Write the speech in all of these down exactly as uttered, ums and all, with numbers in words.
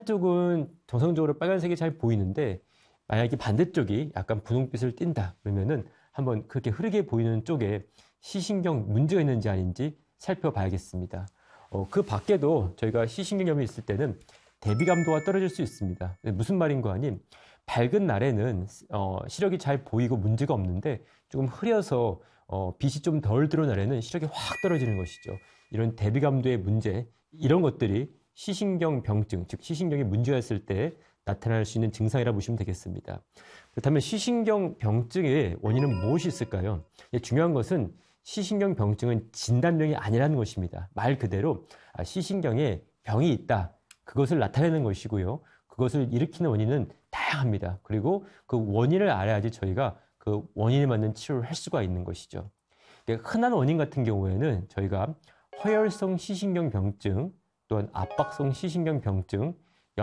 한쪽은 정상적으로 빨간색이 잘 보이는데 만약에 반대쪽이 약간 분홍빛을 띈다 그러면은 한번 그렇게 흐르게 보이는 쪽에 시신경 문제가 있는지 아닌지 살펴봐야겠습니다. 어, 그 밖에도 저희가 시신경염이 있을 때는 대비감도가 떨어질 수 있습니다. 무슨 말인가 하니 밝은 날에는 어, 시력이 잘 보이고 문제가 없는데 조금 흐려서 어, 빛이 좀 덜 들어온 날에는 시력이 확 떨어지는 것이죠. 이런 대비감도의 문제, 이런 것들이 시신경 병증, 즉 시신경이 문제가 있을 때 나타날 수 있는 증상이라 보시면 되겠습니다. 그렇다면 시신경 병증의 원인은 무엇이 있을까요? 중요한 것은 시신경 병증은 진단병이 아니라는 것입니다. 말 그대로 시신경에 병이 있다. 그것을 나타내는 것이고요. 그것을 일으키는 원인은 다양합니다. 그리고 그 원인을 알아야지 저희가 그 원인에 맞는 치료를 할 수가 있는 것이죠. 흔한 원인 같은 경우에는 저희가 허혈성 시신경 병증, 또한 압박성 시신경 병증,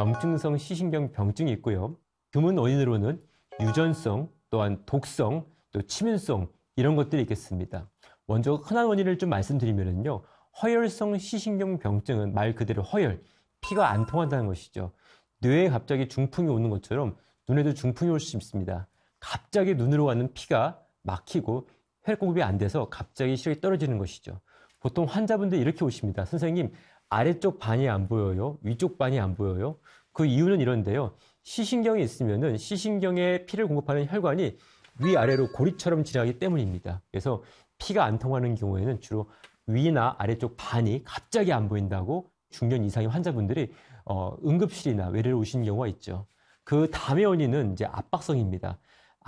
염증성 시신경 병증이 있고요. 드문 원인으로는 유전성, 또한 독성, 또 치민성 이런 것들이 있겠습니다. 먼저 흔한 원인을 좀 말씀드리면요. 허혈성 시신경 병증은 말 그대로 허혈, 피가 안 통한다는 것이죠. 뇌에 갑자기 중풍이 오는 것처럼 눈에도 중풍이 올 수 있습니다. 갑자기 눈으로 가는 피가 막히고 혈액 공급이 안 돼서 갑자기 시력이 떨어지는 것이죠. 보통 환자분들이 이렇게 오십니다. 선생님, 아래쪽 반이 안 보여요. 위쪽 반이 안 보여요. 그 이유는 이런데요. 시신경이 있으면은 시신경에 피를 공급하는 혈관이 위아래로 고리처럼 지나가기 때문입니다. 그래서 피가 안 통하는 경우에는 주로 위나 아래쪽 반이 갑자기 안 보인다고 중년 이상의 환자분들이 어, 응급실이나 외래로 오시는 경우가 있죠. 그 다음의 원인은 이제 압박성입니다.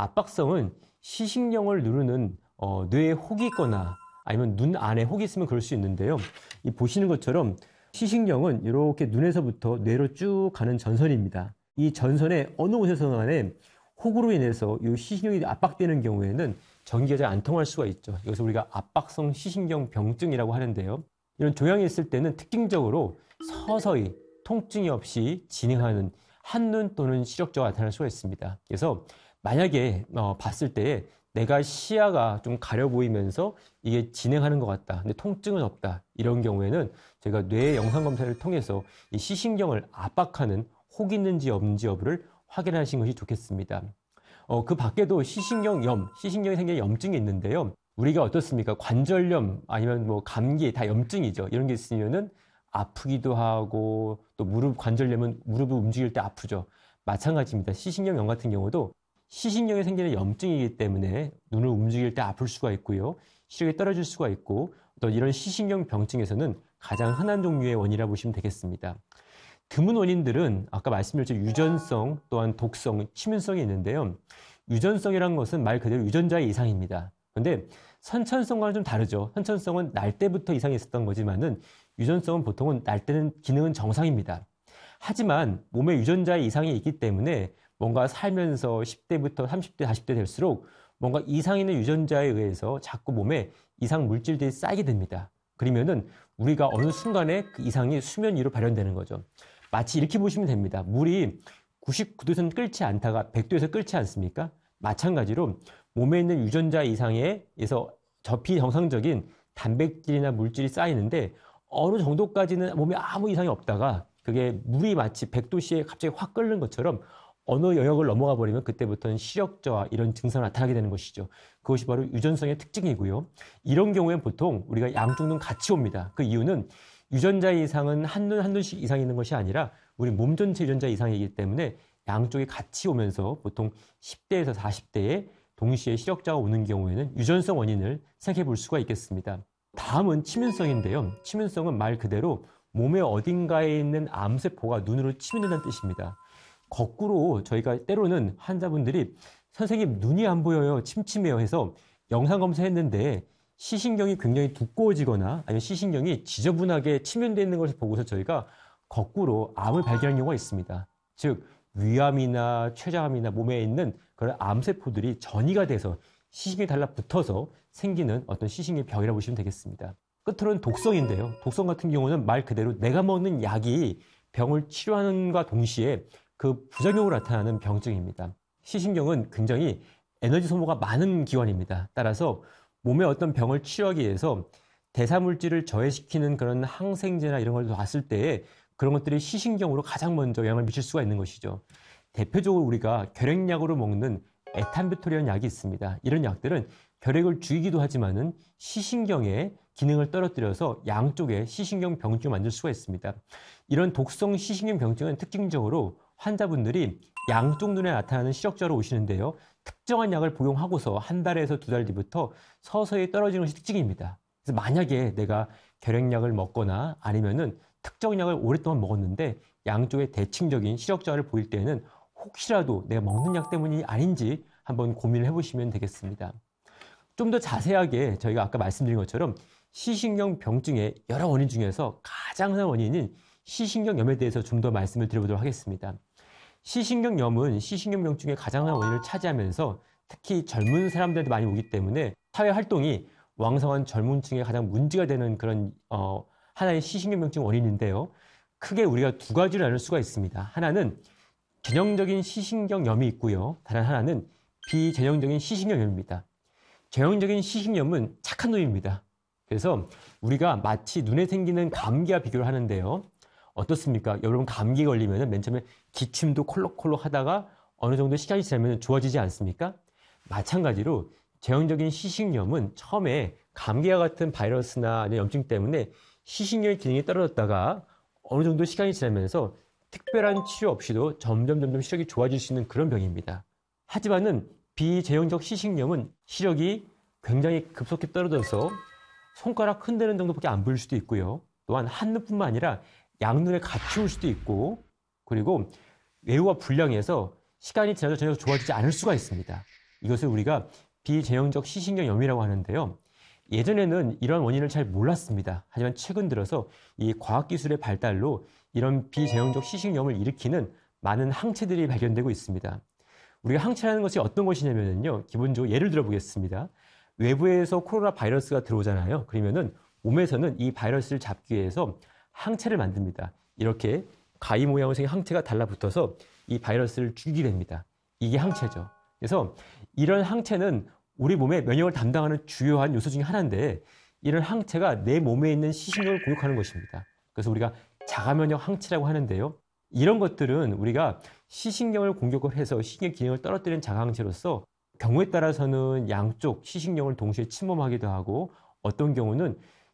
압박성은 시신경을 누르는 어, 뇌에 혹이 있거나 아니면 눈 안에 혹이 있으면 그럴 수 있는데요. 이 보시는 것처럼 시신경은 이렇게 눈에서부터 뇌로 쭉 가는 전선입니다. 이 전선의 어느 곳에서 간에 혹으로 인해서 이 시신경이 압박되는 경우에는 전기가 잘 안 통할 수가 있죠. 이것을 우리가 압박성 시신경 병증이라고 하는데요. 이런 종양이 있을 때는 특징적으로 서서히 통증이 없이 진행하는 한눈 또는 시력저하가 나타날 수가 있습니다. 그래서 만약에 어, 봤을 때 내가 시야가 좀 가려 보이면서 이게 진행하는 것 같다. 근데 통증은 없다. 이런 경우에는 제가 뇌 영상 검사를 통해서 이 시신경을 압박하는 혹이 있는지 없는지 여부를 확인하시는 것이 좋겠습니다. 어, 그 밖에도 시신경염, 시신경에 생긴 염증이 있는데요. 우리가 어떻습니까? 관절염 아니면 뭐 감기 다 염증이죠. 이런 게 있으면은 아프기도 하고 또 무릎 관절염은 무릎을 움직일 때 아프죠. 마찬가지입니다. 시신경염 같은 경우도 시신경에 생기는 염증이기 때문에 눈을 움직일 때 아플 수가 있고요. 시력이 떨어질 수가 있고 또 이런 시신경 병증에서는 가장 흔한 종류의 원인이라고 보시면 되겠습니다. 드문 원인들은 아까 말씀드렸죠. 유전성 또한 독성, 치민성이 있는데요. 유전성이라는 것은 말 그대로 유전자의 이상입니다. 그런데 선천성과는 좀 다르죠. 선천성은 날 때부터 이상이 있었던 거지만은 유전성은 보통은 날 때는 기능은 정상입니다. 하지만 몸에 유전자의 이상이 있기 때문에 뭔가 살면서 십 대부터 삼십 대, 사십 대 될수록 뭔가 이상 있는 유전자에 의해서 자꾸 몸에 이상 물질들이 쌓이게 됩니다. 그러면은 우리가 어느 순간에 그 이상이 수면 위로 발현되는 거죠. 마치 이렇게 보시면 됩니다. 물이 구십구 도에서는 끓지 않다가 백 도에서 끓지 않습니까? 마찬가지로 몸에 있는 유전자 이상에서 저 비정상적인 단백질이나 물질이 쌓이는데 어느 정도까지는 몸에 아무 이상이 없다가 그게 물이 마치 백 도씨에 갑자기 확 끓는 것처럼 어느 영역을 넘어가 버리면 그때부터는 시력저하 이런 증상이 나타나게 되는 것이죠. 그것이 바로 유전성의 특징이고요. 이런 경우엔 보통 우리가 양쪽 눈 같이 옵니다. 그 이유는 유전자 이상은 한눈 한눈씩 이상이 있는 것이 아니라 우리 몸 전체 유전자 이상이기 때문에 양쪽이 같이 오면서 보통 십 대에서 사십 대에 동시에 시력저하가 오는 경우에는 유전성 원인을 생각해 볼 수가 있겠습니다. 다음은 치민성인데요. 치민성은 말 그대로 몸의 어딘가에 있는 암세포가 눈으로 치민된다는 뜻입니다. 거꾸로 저희가 때로는 환자분들이 선생님 눈이 안 보여요, 침침해요 해서 영상 검사했는데 시신경이 굉장히 두꺼워지거나 아니면 시신경이 지저분하게 침연되어 있는 것을 보고서 저희가 거꾸로 암을 발견한 경우가 있습니다. 즉 위암이나 췌장암이나 몸에 있는 그런 암세포들이 전이가 돼서 시신경이 달라붙어서 생기는 어떤 시신경 병이라고 보시면 되겠습니다. 끝으로는 독성인데요. 독성 같은 경우는 말 그대로 내가 먹는 약이 병을 치료하는과 동시에 그 부작용으로 나타나는 병증입니다. 시신경은 굉장히 에너지 소모가 많은 기관입니다. 따라서 몸의 어떤 병을 치료하기 위해서 대사물질을 저해시키는 그런 항생제나 이런 걸 놨을 때에 그런 것들이 시신경으로 가장 먼저 영향을 미칠 수가 있는 것이죠. 대표적으로 우리가 결핵약으로 먹는 에탄베톨이라는 약이 있습니다. 이런 약들은 결핵을 죽이기도 하지만은 시신경의 기능을 떨어뜨려서 양쪽에 시신경 병증을 만들 수가 있습니다. 이런 독성 시신경 병증은 특징적으로 환자분들이 양쪽 눈에 나타나는 시력저하로 오시는데요. 특정한 약을 복용하고서 한 달에서 두 달 뒤부터 서서히 떨어지는 것이 특징입니다. 그래서 만약에 내가 결핵약을 먹거나 아니면은 특정 약을 오랫동안 먹었는데 양쪽에 대칭적인 시력저하를 보일 때에는 혹시라도 내가 먹는 약 때문이 아닌지 한번 고민을 해보시면 되겠습니다. 좀 더 자세하게 저희가 아까 말씀드린 것처럼 시신경 병증의 여러 원인 중에서 가장 흔한 원인인 시신경염에 대해서 좀 더 말씀을 드려보도록 하겠습니다. 시신경염은 시신경병증의 가장 흔한 원인을 차지하면서 특히 젊은 사람들한테 많이 오기 때문에 사회활동이 왕성한 젊은 층에 가장 문제가 되는 그런 어, 하나의 시신경병증 원인인데요. 크게 우리가 두 가지로 나눌 수가 있습니다. 하나는 전형적인 시신경염이 있고요. 다른 하나는 비전형적인 시신경염입니다. 전형적인 시신경염은 착한 놈입니다. 그래서 우리가 마치 눈에 생기는 감기와 비교를 하는데요. 어떻습니까? 여러분 감기 걸리면 맨 처음에 기침도 콜록콜록 하다가 어느 정도 시간이 지나면 좋아지지 않습니까? 마찬가지로 전형적인 시신경염은 처음에 감기와 같은 바이러스나 염증 때문에 시신경의 기능이 떨어졌다가 어느 정도 시간이 지나면서 특별한 치료 없이도 점점 점점 시력이 좋아질 수 있는 그런 병입니다. 하지만은 비전형적 시신경염은 시력이 굉장히 급속히 떨어져서 손가락 흔드는 정도밖에 안 보일 수도 있고요. 또한 한눈뿐만 아니라 양눈에 같이 올 수도 있고, 그리고 외우가 불량해서 시간이 지나도 전혀 좋아지지 않을 수가 있습니다. 이것을 우리가 비전형적 시신경염이라고 하는데요. 예전에는 이런 원인을 잘 몰랐습니다. 하지만 최근 들어서 이 과학기술의 발달로 이런 비전형적 시신경염을 일으키는 많은 항체들이 발견되고 있습니다. 우리가 항체라는 것이 어떤 것이냐면요. 기본적으로 예를 들어 보겠습니다. 외부에서 코로나 바이러스가 들어오잖아요. 그러면은 몸에서는 이 바이러스를 잡기 위해서 항체를 만듭니다. 이렇게 가위 모양으로 생긴 항체가 달라붙어서 이 바이러스를 죽이게 됩니다. 이게 항체죠. 그래서 이런 항체는 우리 몸의 면역을 담당하는 주요한 요소 중에 하나인데 이런 항체가 내 몸에 있는 시신경을 공격하는 것입니다. 그래서 우리가 자가면역 항체라고 하는데요. 이런 것들은 우리가 시신경을 공격을 해서 시신경 기능을 떨어뜨리는 자가항체로서 경우에 따라서는 양쪽 시신경을 동시에 침범하기도 하고 어떤 경우는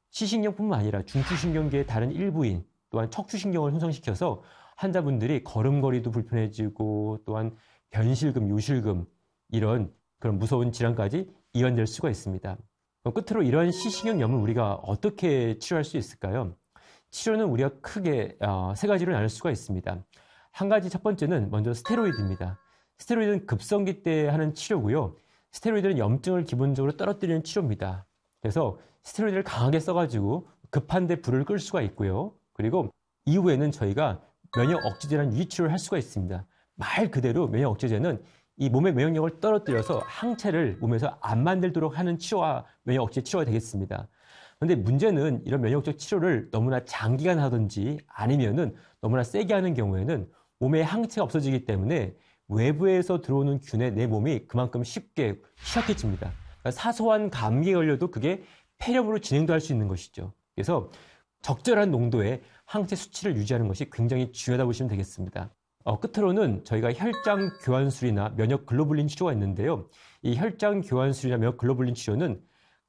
시신경뿐만 아니라 중추신경계의 다른 일부인 또한 척추신경을 손상시켜서 환자분들이 걸음걸이도 불편해지고 또한 변실금, 요실금 이런 그런 무서운 질환까지 이완될 수가 있습니다. 그럼 끝으로 이러한 시신경염을 우리가 어떻게 치료할 수 있을까요? 치료는 우리가 크게 세 가지로 나눌 수가 있습니다. 한 가지 첫 번째는 먼저 스테로이드입니다. 스테로이드는 급성기 때 하는 치료고요. 스테로이드는 염증을 기본적으로 떨어뜨리는 치료입니다. 그래서 스테로이드를 강하게 써가지고 급한데 불을 끌 수가 있고요. 그리고 이후에는 저희가 면역 억제제라는 유지치료를 할 수가 있습니다. 말 그대로 면역 억제제는 이 몸의 면역력을 떨어뜨려서 항체를 몸에서 안 만들도록 하는 치료와 면역 억제 치료가 되겠습니다. 그런데 문제는 이런 면역적 치료를 너무나 장기간 하든지 아니면은 너무나 세게 하는 경우에는 몸에 항체가 없어지기 때문에 외부에서 들어오는 균에 내 몸이 그만큼 쉽게 취약해집니다. 그러니까 사소한 감기에 걸려도 그게 폐렴으로 진행도 할 수 있는 것이죠. 그래서 적절한 농도의 항체 수치를 유지하는 것이 굉장히 중요하다 보시면 되겠습니다. 어, 끝으로는 저희가 혈장 교환술이나 면역 글로불린 치료가 있는데요. 이 혈장 교환술이나 면역 글로불린 치료는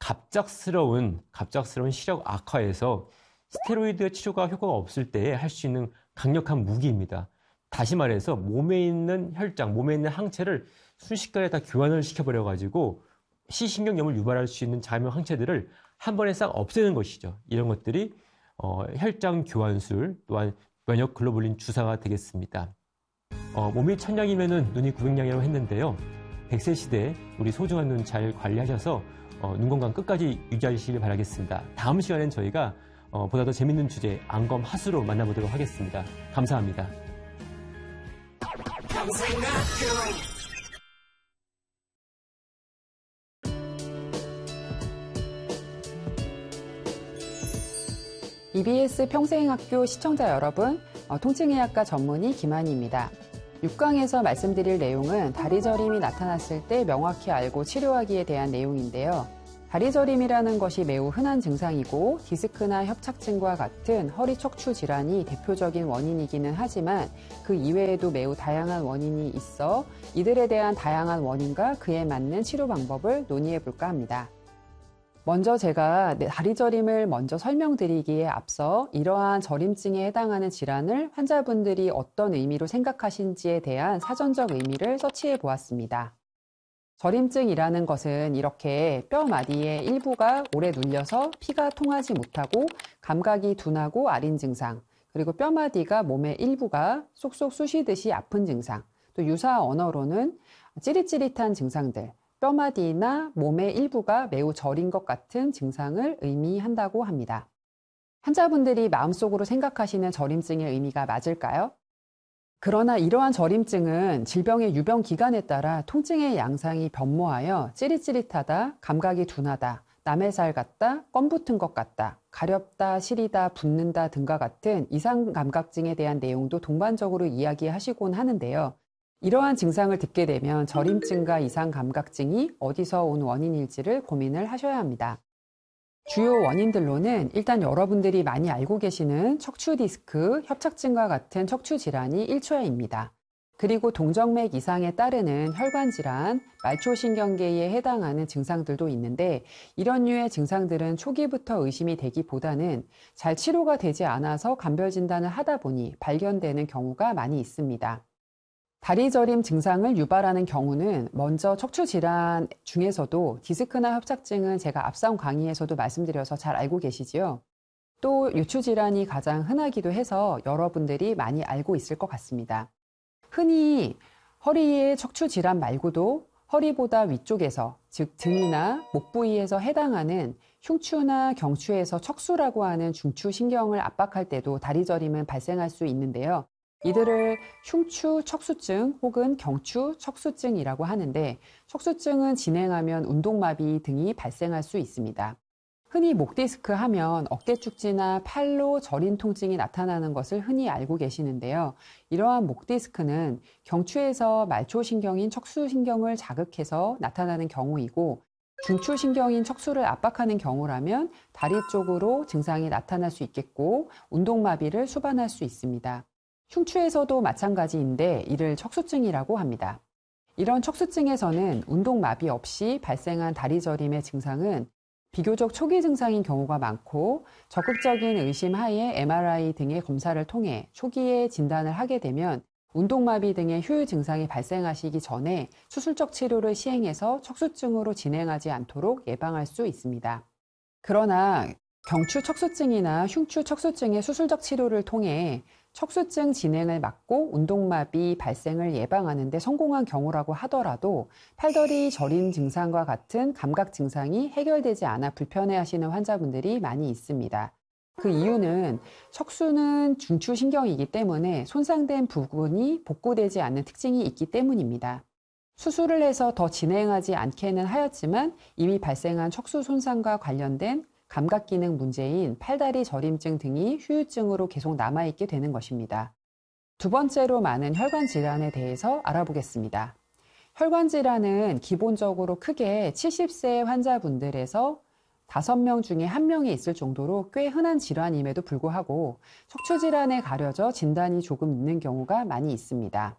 갑작스러운 갑작스러운 시력 악화에서 스테로이드 치료가 효과가 없을 때에 할 수 있는 강력한 무기입니다. 다시 말해서 몸에 있는 혈장, 몸에 있는 항체를 순식간에 다 교환을 시켜버려가지고 시신경염을 유발할 수 있는 자가면 항체들을 한 번에 싹 없애는 것이죠. 이런 것들이 어, 혈장 교환술 또한 면역 글로불린 주사가 되겠습니다. 어, 몸이 천냥이면은 눈이 구백냥이라고 했는데요. 백 세 시대 우리 소중한 눈 잘 관리하셔서 어, 눈 건강 끝까지 유지하시길 바라겠습니다. 다음 시간엔 저희가 어, 보다 더 재밌는 주제 안검 하수로 만나보도록 하겠습니다. 감사합니다. 이비에스 평생학교 시청자 여러분, 어, 통증의학과 전문의 김한희입니다. 육 강에서 말씀드릴 내용은 다리 저림이 나타났을 때 명확히 알고 치료하기에 대한 내용인데요. 다리저림이라는 것이 매우 흔한 증상이고 디스크나 협착증과 같은 허리 척추 질환이 대표적인 원인이기는 하지만 그 이외에도 매우 다양한 원인이 있어 이들에 대한 다양한 원인과 그에 맞는 치료 방법을 논의해 볼까 합니다. 먼저 제가 다리저림을 먼저 설명드리기에 앞서 이러한 저림증에 해당하는 질환을 환자분들이 어떤 의미로 생각하신지에 대한 사전적 의미를 서치해 보았습니다. 저림증이라는 것은 이렇게 뼈 마디의 일부가 오래 눌려서 피가 통하지 못하고 감각이 둔하고 아린 증상, 그리고 뼈 마디가 몸의 일부가 쏙쏙 쑤시듯이 아픈 증상, 또 유사 언어로는 찌릿찌릿한 증상들, 뼈마디나 몸의 일부가 매우 저린 것 같은 증상을 의미한다고 합니다. 환자분들이 마음속으로 생각하시는 저림증의 의미가 맞을까요? 그러나 이러한 저림증은 질병의 유병 기간에 따라 통증의 양상이 변모하여 찌릿찌릿하다, 감각이 둔하다, 남의 살 같다, 껌 붙은 것 같다, 가렵다, 시리다, 붓는다 등과 같은 이상 감각증에 대한 내용도 동반적으로 이야기하시곤 하는데요. 이러한 증상을 듣게 되면 저림증과 이상 감각증이 어디서 온 원인일지를 고민을 하셔야 합니다. 주요 원인들로는 일단 여러분들이 많이 알고 계시는 척추 디스크, 협착증과 같은 척추 질환이 일 초입니다. 그리고 동정맥 이상에 따르는 혈관 질환, 말초신경계에 해당하는 증상들도 있는데 이런 류의 증상들은 초기부터 의심이 되기보다는 잘 치료가 되지 않아서 감별 진단을 하다 보니 발견되는 경우가 많이 있습니다. 다리저림 증상을 유발하는 경우는 먼저 척추 질환 중에서도 디스크나 협착증은 제가 앞선 강의에서도 말씀드려서 잘 알고 계시지요. 또 요추 질환이 가장 흔하기도 해서 여러분들이 많이 알고 있을 것 같습니다. 흔히 허리의 척추 질환 말고도 허리보다 위쪽에서, 즉 등이나 목 부위에서 해당하는 흉추나 경추에서 척수라고 하는 중추 신경을 압박할 때도 다리저림은 발생할 수 있는데요. 이들을 흉추 척수증 혹은 경추 척수증이라고 하는데 척수증은 진행하면 운동마비 등이 발생할 수 있습니다. 흔히 목 디스크 하면 어깨 축지나 팔로 저린 통증이 나타나는 것을 흔히 알고 계시는데요. 이러한 목 디스크는 경추에서 말초신경인 척수신경을 자극해서 나타나는 경우이고 중추신경인 척수를 압박하는 경우라면 다리 쪽으로 증상이 나타날 수 있겠고 운동마비를 수반할 수 있습니다. 흉추에서도 마찬가지인데 이를 척수증이라고 합니다. 이런 척수증에서는 운동마비 없이 발생한 다리저림의 증상은 비교적 초기 증상인 경우가 많고 적극적인 의심 하에 엠알아이 등의 검사를 통해 초기에 진단을 하게 되면 운동마비 등의 효유 증상이 발생하시기 전에 수술적 치료를 시행해서 척수증으로 진행하지 않도록 예방할 수 있습니다. 그러나 경추 척수증이나 흉추 척수증의 수술적 치료를 통해 척수증 진행을 막고 운동마비 발생을 예방하는 데 성공한 경우라고 하더라도 팔다리 저린 증상과 같은 감각 증상이 해결되지 않아 불편해하시는 환자분들이 많이 있습니다. 그 이유는 척수는 중추신경이기 때문에 손상된 부분이 복구되지 않는 특징이 있기 때문입니다. 수술을 해서 더 진행하지 않게는 하였지만 이미 발생한 척수 손상과 관련된 감각기능 문제인 팔다리 저림증 등이 후유증으로 계속 남아있게 되는 것입니다. 두 번째로 많은 혈관 질환에 대해서 알아보겠습니다. 혈관 질환은 기본적으로 크게 칠십 세 환자분들에서 다섯 명 중에 한 명이 있을 정도로 꽤 흔한 질환임에도 불구하고 척추 질환에 가려져 진단이 조금 있는 경우가 많이 있습니다.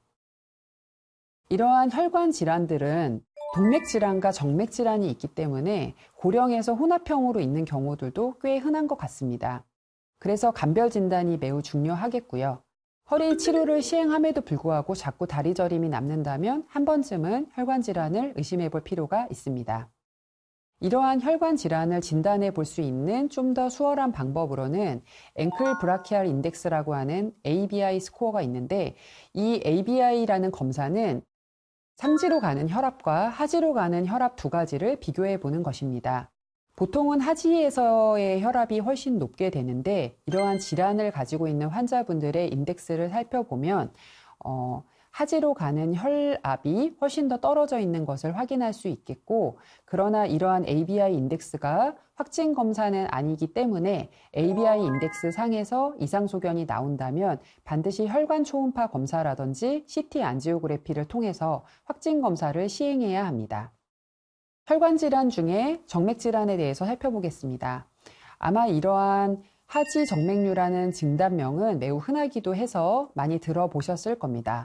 이러한 혈관 질환들은 동맥 질환과 정맥 질환이 있기 때문에 고령에서 혼합형으로 있는 경우들도 꽤 흔한 것 같습니다. 그래서 감별 진단이 매우 중요하겠고요. 허리 치료를 시행함에도 불구하고 자꾸 다리 저림이 남는다면 한 번쯤은 혈관 질환을 의심해 볼 필요가 있습니다. 이러한 혈관 질환을 진단해 볼 수 있는 좀 더 수월한 방법으로는 앵클 브라키알 인덱스라고 하는 에이비아이 스코어가 있는데 이 에이비아이라는 검사는 상지로 가는 혈압과 하지로 가는 혈압 두 가지를 비교해 보는 것입니다. 보통은 하지에서의 혈압이 훨씬 높게 되는데 이러한 질환을 가지고 있는 환자분들의 인덱스를 살펴보면 어, 하지로 가는 혈압이 훨씬 더 떨어져 있는 것을 확인할 수 있겠고 그러나 이러한 에이비아이 인덱스가 확진 검사는 아니기 때문에 에이비아이 인덱스 상에서 이상 소견이 나온다면 반드시 혈관 초음파 검사라든지 씨티 안지오그래피를 통해서 확진 검사를 시행해야 합니다. 혈관 질환 중에 정맥 질환에 대해서 살펴보겠습니다. 아마 이러한 하지 정맥류라는 진단명은 매우 흔하기도 해서 많이 들어보셨을 겁니다.